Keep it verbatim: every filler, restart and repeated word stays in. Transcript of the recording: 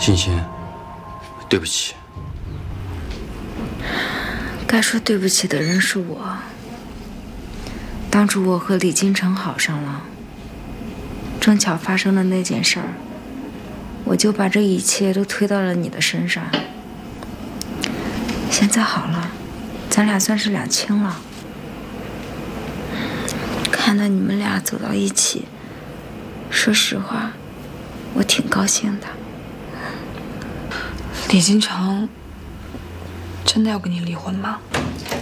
欣欣，对不起。 该说对不起的人是我。当初我和李金城好上了，正巧发生了那件事儿，我就把这一切都推到了你的身上。现在好了，咱俩算是两清了。看到你们俩走到一起，说实话，我挺高兴的。 李金城真的要跟你离婚吗？